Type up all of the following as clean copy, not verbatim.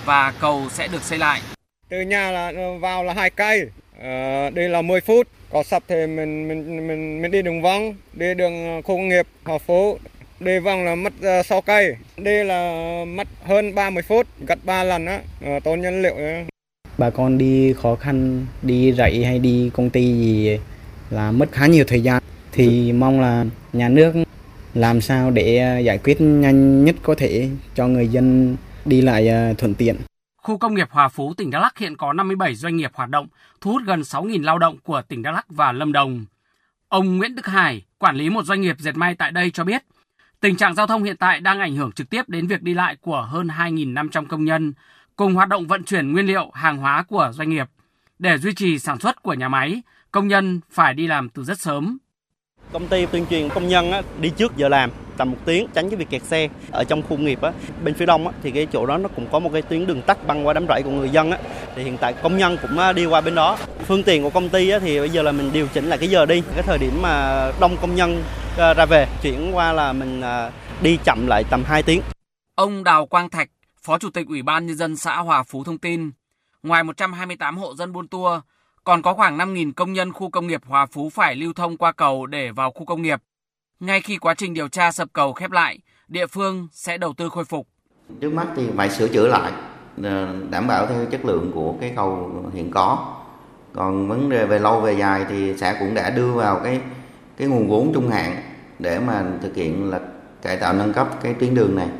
và cầu sẽ được xây lại. Từ nhà là vào là 2 cây, đi là 10 phút. Có sập thì mình đi đường vắng, đi đường khu công nghiệp Hòa Phú. Đi vòng là mất 6 cây, đi là mất hơn 30 phút, gặt 3 lần á, tốn nhiên liệu. Bà con đi khó khăn, đi rẫy hay đi công ty gì là mất khá nhiều thời gian. Thì mong là nhà nước làm sao để giải quyết nhanh nhất có thể cho người dân đi lại thuận tiện. Khu công nghiệp Hòa Phú, tỉnh Đắk Lắk hiện có 57 doanh nghiệp hoạt động, thu hút gần 6.000 lao động của tỉnh Đắk Lắk và Lâm Đồng. Ông Nguyễn Đức Hải, quản lý một doanh nghiệp dệt may tại đây cho biết, tình trạng giao thông hiện tại đang ảnh hưởng trực tiếp đến việc đi lại của hơn 2.500 công nhân, cùng hoạt động vận chuyển nguyên liệu, hàng hóa của doanh nghiệp. Để duy trì sản xuất của nhà máy, công nhân phải đi làm từ rất sớm. Công ty tuyên truyền công nhân đi trước giờ làm tầm 1 tiếng, tránh cái việc kẹt xe. Ở trong khu công nghiệp bên phía đông thì cái chỗ đó nó cũng có một cái tuyến đường tắt băng qua đám rẫy của người dân thì hiện tại công nhân cũng đi qua bên đó. Phương tiện của công ty thì bây giờ là mình điều chỉnh lại cái giờ đi, cái thời điểm mà đông công nhân ra về, chuyển qua là mình đi chậm lại tầm 2 tiếng. Ông Đào Quang Thạch, Phó Chủ tịch Ủy ban Nhân dân xã Hòa Phú thông tin, ngoài 128 hộ dân buôn tua, còn có khoảng 5.000 công nhân khu công nghiệp Hòa Phú phải lưu thông qua cầu để vào khu công nghiệp. Ngay khi quá trình điều tra sập cầu khép lại, địa phương sẽ đầu tư khôi phục. Trước mắt thì phải sửa chữa lại, đảm bảo theo chất lượng của cái cầu hiện có. Còn vấn đề về lâu về dài thì xã cũng đã đưa vào cái nguồn vốn trung hạn để mà thực hiện là cải tạo nâng cấp cái tuyến đường này.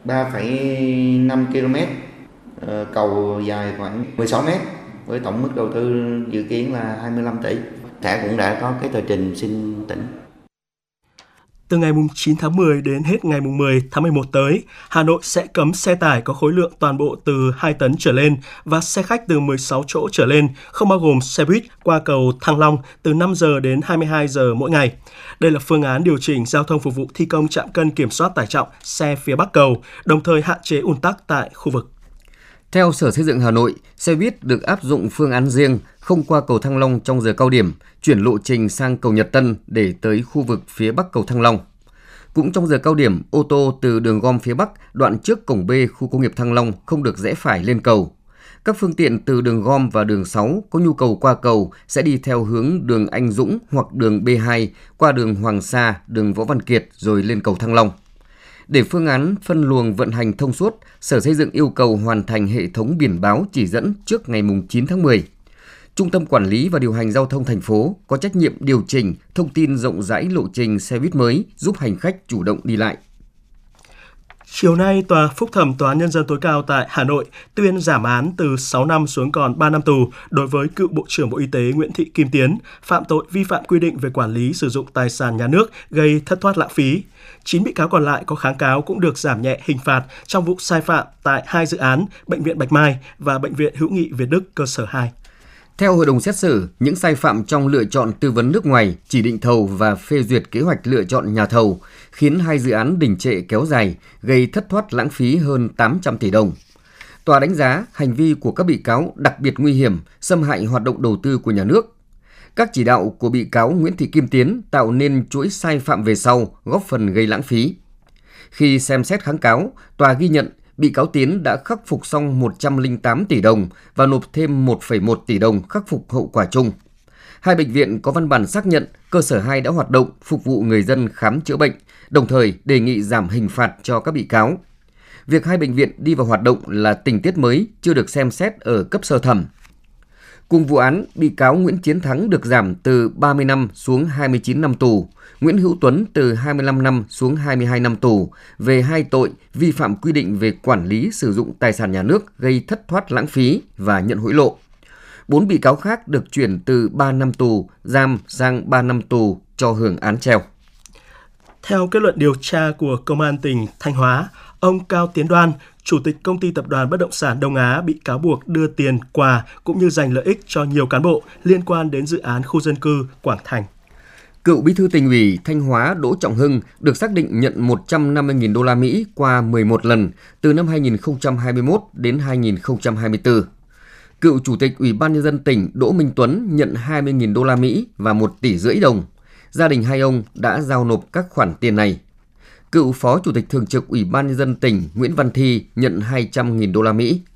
3,5 km, cầu dài khoảng 16 m với tổng mức đầu tư dự kiến là 25 tỷ. Xã cũng đã có cái tờ trình xin tỉnh. Từ ngày 9 tháng 10 đến hết ngày 10 tháng 11 tới, Hà Nội sẽ cấm xe tải có khối lượng toàn bộ từ 2 tấn trở lên và xe khách từ 16 chỗ trở lên, không bao gồm xe buýt qua cầu Thăng Long từ 5 giờ đến 22 giờ mỗi ngày. Đây là phương án điều chỉnh giao thông phục vụ thi công trạm cân kiểm soát tải trọng xe phía Bắc cầu, đồng thời hạn chế ùn tắc tại khu vực. Theo Sở Xây dựng Hà Nội, xe buýt được áp dụng phương án riêng, không qua cầu Thăng Long trong giờ cao điểm, chuyển lộ trình sang cầu Nhật Tân để tới khu vực phía Bắc cầu Thăng Long. Cũng trong giờ cao điểm, ô tô từ đường gom phía Bắc, đoạn trước cổng B khu công nghiệp Thăng Long không được rẽ phải lên cầu. Các phương tiện từ đường gom và đường 6 có nhu cầu qua cầu sẽ đi theo hướng đường Anh Dũng hoặc đường B2 qua đường Hoàng Sa, đường Võ Văn Kiệt rồi lên cầu Thăng Long. Để phương án phân luồng vận hành thông suốt, Sở Xây dựng yêu cầu hoàn thành hệ thống biển báo chỉ dẫn trước ngày 9 tháng 10. Trung tâm Quản lý và Điều hành Giao thông thành phố có trách nhiệm điều chỉnh, thông tin rộng rãi lộ trình xe buýt mới giúp hành khách chủ động đi lại. Chiều nay, Tòa Phúc thẩm Tòa án Nhân dân tối cao tại Hà Nội tuyên giảm án từ 6 năm xuống còn 3 năm tù đối với cựu Bộ trưởng Bộ Y tế Nguyễn Thị Kim Tiến, phạm tội vi phạm quy định về quản lý sử dụng tài sản nhà nước gây thất thoát lãng phí. 9 bị cáo còn lại có kháng cáo cũng được giảm nhẹ hình phạt trong vụ sai phạm tại 2 dự án Bệnh viện Bạch Mai và Bệnh viện Hữu nghị Việt Đức cơ sở 2. Theo hội đồng xét xử, những sai phạm trong lựa chọn tư vấn nước ngoài, chỉ định thầu và phê duyệt kế hoạch lựa chọn nhà thầu khiến 2 dự án đình trệ kéo dài, gây thất thoát lãng phí hơn 800 tỷ đồng. Tòa đánh giá hành vi của các bị cáo đặc biệt nguy hiểm, xâm hại hoạt động đầu tư của nhà nước. Các chỉ đạo của bị cáo Nguyễn Thị Kim Tiến tạo nên chuỗi sai phạm về sau, góp phần gây lãng phí. Khi xem xét kháng cáo, tòa ghi nhận bị cáo Tiến đã khắc phục xong 108 tỷ đồng và nộp thêm 1,1 tỷ đồng khắc phục hậu quả chung. 2 bệnh viện có văn bản xác nhận cơ sở 2 đã hoạt động phục vụ người dân khám chữa bệnh, đồng thời đề nghị giảm hình phạt cho các bị cáo. Việc 2 bệnh viện đi vào hoạt động là tình tiết mới chưa được xem xét ở cấp sơ thẩm. Cùng vụ án, bị cáo Nguyễn Chiến Thắng được giảm từ 30 năm xuống 29 năm tù, Nguyễn Hữu Tuấn từ 25 năm xuống 22 năm tù về 2 tội vi phạm quy định về quản lý sử dụng tài sản nhà nước gây thất thoát lãng phí và nhận hối lộ. 4 bị cáo khác được chuyển từ 3 năm tù giam sang 3 năm tù cho hưởng án treo. Theo kết luận điều tra của Công an tỉnh Thanh Hóa, ông Cao Tiến Đoan, Chủ tịch Công ty Tập đoàn Bất động sản Đông Á bị cáo buộc đưa tiền, quà cũng như giành lợi ích cho nhiều cán bộ liên quan đến dự án khu dân cư Quảng Thành. Cựu Bí thư Tỉnh ủy Thanh Hóa Đỗ Trọng Hưng được xác định nhận 150.000 đô la Mỹ qua 11 lần từ năm 2021 đến 2024. Cựu Chủ tịch Ủy ban Nhân dân tỉnh Đỗ Minh Tuấn nhận 20.000 đô la Mỹ và 1,5 tỷ đồng. Gia đình hai ông đã giao nộp các khoản tiền này. Cựu Phó Chủ tịch Thường trực Ủy ban Nhân dân tỉnh Nguyễn Văn Thi nhận 200.000 đô la Mỹ.